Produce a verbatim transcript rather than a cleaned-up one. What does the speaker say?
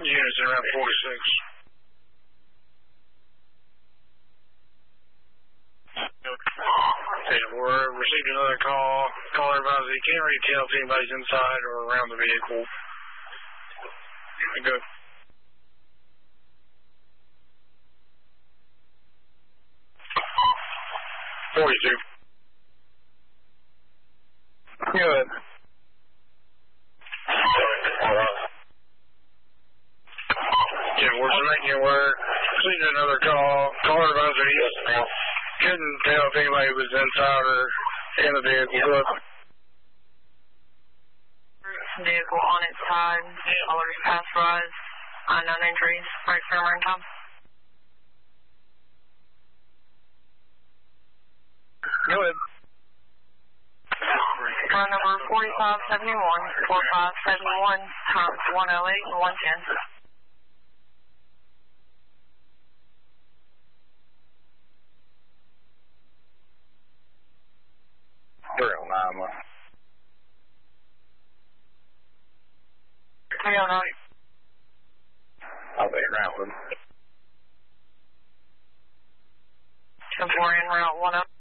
Units in around forty-six. Okay, we're received another call. Caller advised that he can't really tell if anybody's inside or around the vehicle. Good. forty-two. Good. Yeah, we're making we're receiving another call. Caller advised that he couldn't tell if anybody was inside or in the vehicle. Good. Vehicle on its side. Callers pass rise. Unknown injuries. Right for number and time. Go ahead. Run number forty-five seventy-one, forty-five seventy-one, times one oh eight and one ten. three oh nine, one. three oh nine. I'll be around with him. ten four in route one oh.